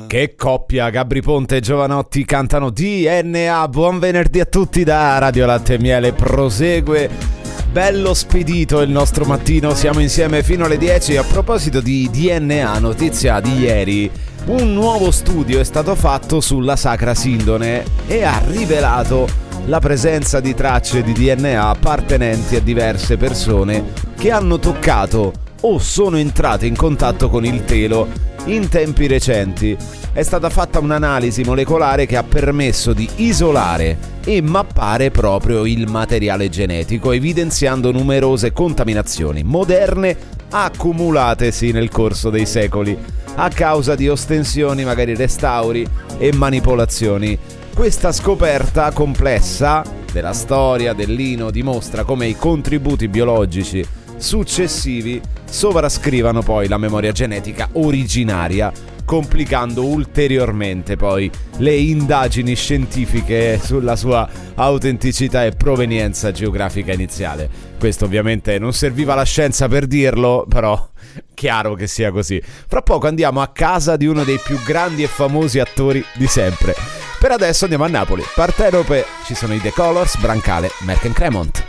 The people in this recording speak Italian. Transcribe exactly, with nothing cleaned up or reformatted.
Che coppia, Gabri Ponte e Giovanotti cantano D N A. Buon venerdì a tutti da Radio Latte e Miele. Prosegue bello spedito il nostro mattino, siamo insieme fino alle dieci. A proposito di D N A, notizia di ieri, un nuovo studio è stato fatto sulla Sacra Sindone e ha rivelato la presenza di tracce di D N A appartenenti a diverse persone che hanno toccato o sono entrate in contatto con il telo in tempi recenti. È stata fatta un'analisi molecolare che ha permesso di isolare e mappare proprio il materiale genetico, evidenziando numerose contaminazioni moderne accumulatesi nel corso dei secoli a causa di ostensioni, magari restauri e manipolazioni. Questa scoperta complessa della storia del lino dimostra come i contributi biologici successivi sovrascrivano poi la memoria genetica originaria, complicando ulteriormente poi le indagini scientifiche sulla sua autenticità e provenienza geografica iniziale. Questo ovviamente non serviva la scienza per dirlo, però chiaro che sia così. Fra poco andiamo a casa di uno dei più grandi e famosi attori di sempre. Per adesso andiamo a Napoli. Partenope, ci sono i The Colors, Brancale, Merck and Cremont.